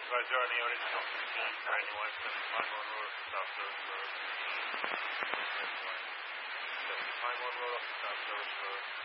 Advisor on the original. Brandon Weston, Pine Mountain Road, South Service Road. Pine Mountain Road, South Service Road.